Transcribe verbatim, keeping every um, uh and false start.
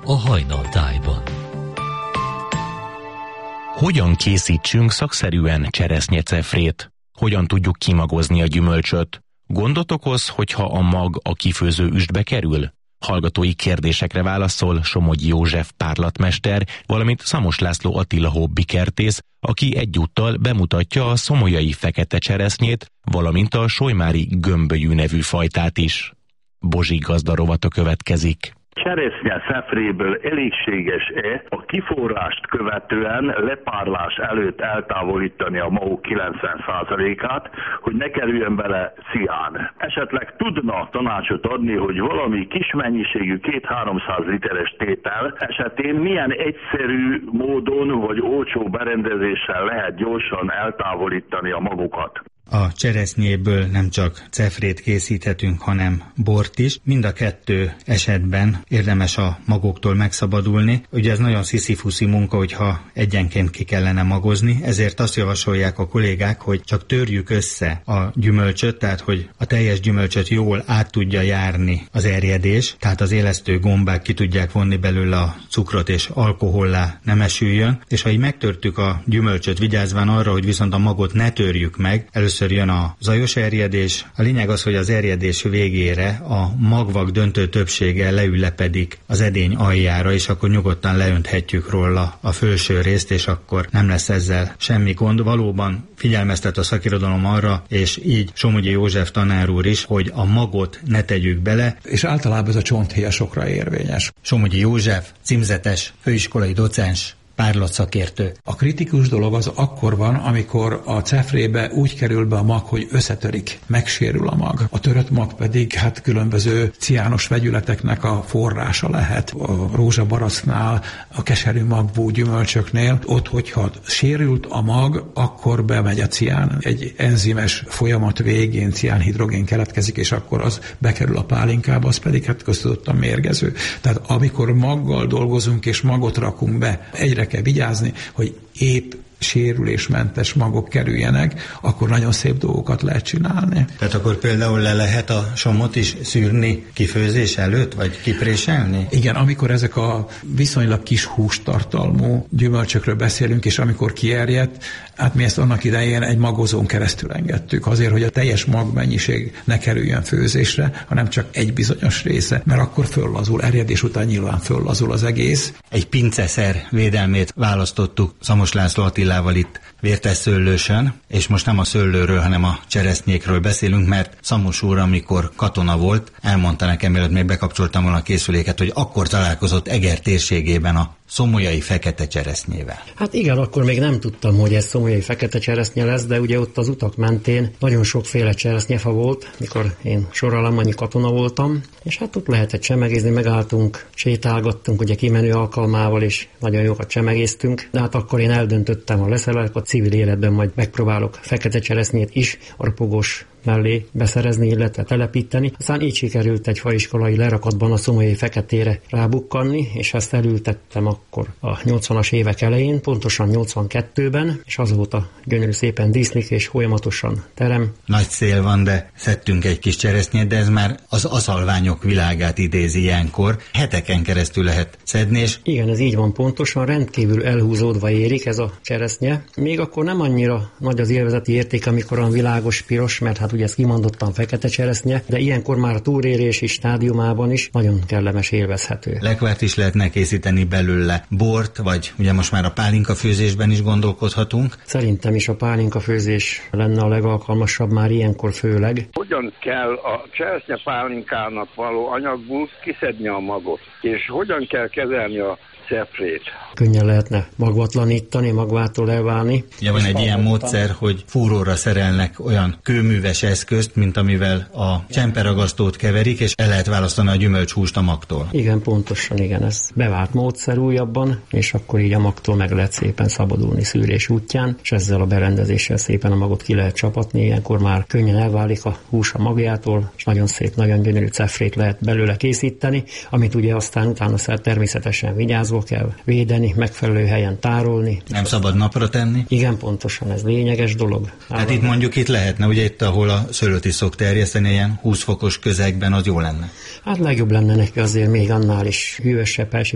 a hajnaltájban. Hogyan készítsünk szakszerűen cseresznyecefrét? Hogyan tudjuk kimagozni a gyümölcsöt? Gondot okoz, hogyha a mag a kifőző üstbe kerül? Hallgatói kérdésekre válaszol Somogyi József párlatmester, valamint Szamos László Attila hobbikertész, aki egyúttal bemutatja a szomolyai fekete cseresznyét, valamint a solymári gömbölyű nevű fajtát is. Bozsik gazda rovata következik. Cseresznye szefréből elégséges-e a kiforrást követően lepárlás előtt eltávolítani a magok kilencven százalékát, hogy ne kerüljön bele cián? Esetleg tudna tanácsot adni, hogy valami kis mennyiségű két-háromszáz literes tétel esetén milyen egyszerű módon vagy olcsó berendezéssel lehet gyorsan eltávolítani a magokat? A cseresznyéből nem csak cefrét készíthetünk, hanem bort is. Mind a kettő esetben érdemes a magoktól megszabadulni. Ugye ez nagyon sziszifuszi munka, hogyha egyenként ki kellene magozni, ezért azt javasolják a kollégák, hogy csak törjük össze a gyümölcsöt, tehát hogy a teljes gyümölcsöt jól át tudja járni az erjedés, tehát az élesztő gombák ki tudják vonni belőle a cukrot és alkohollá nem esüljön, és ha így megtörtük a gyümölcsöt, vigyázván arra, hogy viszont a magot ne törjük meg, először jön a zajos erjedés. A lényeg az, hogy az erjedés végére a magvak döntő többsége leülepedik az edény aljára, és akkor nyugodtan leönthetjük róla a felső részt, és akkor nem lesz ezzel semmi gond. Valóban figyelmeztet a szakirodalom arra, és így Somogyi József tanár úr is, hogy a magot ne tegyük bele. És általában ez a csonthéjasokra érvényes. Somogyi József, címzetes, főiskolai docens, párlatszakértő. A kritikus dolog az akkor van, amikor a cefrébe úgy kerül be a mag, hogy összetörik, megsérül a mag. A törött mag pedig hát különböző ciános vegyületeknek a forrása lehet. A rózsabaracnál, a keserű magvú gyümölcsöknél, ott, hogyha sérült a mag, akkor bemegy a cián. Egy enzimes folyamat végén ciánhidrogén keletkezik, és akkor az bekerül a pálinkába, az pedig hát köztudottan mérgező. Tehát amikor maggal dolgozunk és magot rakunk be, egyre kell vigyázni, hogy épp sérülésmentes magok kerüljenek, akkor nagyon szép dolgokat lehet csinálni. Tehát akkor például le lehet a somot is szűrni kifőzés előtt, vagy kipréselni? Igen, amikor ezek a viszonylag kis hústartalmú gyümölcsökről beszélünk, és amikor kierjedt, hát mi ezt annak idején egy magozón keresztül engedtük, azért, hogy a teljes magmennyiség ne kerüljön főzésre, hanem csak egy bizonyos része, mert akkor föllazul, erjedés után nyilván föllazul az egész. Egy pinceszer védelmét választottuk Szamos László Attilával itt Vértes Szőlősön, és most nem a szőlőről, hanem a cseresznyékről beszélünk, mert Szamos úr, amikor katona volt, elmondta nekem, mielőtt még bekapcsoltam volna a készüléket, hogy akkor találkozott Eger térségében a szomolyai fekete cseresznyével. Hát igen, akkor még nem tudtam, hogy ez szomolyai fekete cseresznye lesz, de ugye ott az utak mentén nagyon sokféle cseresznyefa volt, mikor én sorralamannyi katona voltam, és hát ott lehetett csemegézni, megálltunk, sétálgattunk, ugye kimenő alkalmával, és nagyon jókat csemegéztünk, de hát akkor én eldöntöttem, ha leszerelek a civil életben, majd megpróbálok fekete cseresznyét is, arpogos mellé beszerezni, illetve telepíteni. Aztán így sikerült egy faiskolai lerakatban a szomolyai feketére rábukkanni, és ezt elültettem akkor a nyolcvanas évek elején, pontosan nyolcvankettőben, és azóta gyönyörű szépen díszlik, és folyamatosan terem. Nagy szél van, de szedtünk egy kis cseresznyét, de ez már az aszalványok világát idézi ilyenkor. Heteken keresztül lehet szedni, és... Igen, ez így van pontosan, rendkívül elhúzódva érik ez a cseresznye. Még akkor nem annyira nagy az élvezeti érték, amikor a világos piros, mert hát ugye ez kimondottan fekete cseresznye, de ilyenkor már a túlérési stádiumában is nagyon kellemes, élvezhető. Lekvárt is lehetne készíteni belőle, bort, vagy ugye most már a pálinkafőzésben is gondolkodhatunk. Szerintem is a pálinkafőzés lenne a legalkalmasabb már ilyenkor főleg. Hogyan kell a cseresznye pálinkának való anyagból kiszedni a magot, és hogyan kell kezelni a cefrét? Könnyen lehetne magvatlanítani, magvától elválni. Ugye van egy ilyen módszer, hogy fúróra szerelnek olyan kőműves eszközt, mint amivel a csemperagasztót keverik, és el lehet választani a gyümölcshúst a magtól. Igen, pontosan, igen, ez bevált módszer újabban, és akkor így a magtól meg lehet szépen szabadulni szűrés útján, és ezzel a berendezéssel szépen a magot ki lehet csapatni, ilyenkor már könnyen elválik a hús a magjától, és nagyon szép, nagyon gyönyörű cefrét lehet belőle készíteni, amit ugye aztán utána természetesen vigyázva kell védeni, megfelelő helyen tárolni. Nem szabad napra tenni? Igen, pontosan, ez lényeges dolog. Hát itt mondjuk itt lehetne, ugye itt, ahol a szőlőt is szok terjeszteni, ilyen húsz fokos közegben, az jó lenne. Hát legjobb lenne neki azért még annál is hűvösebb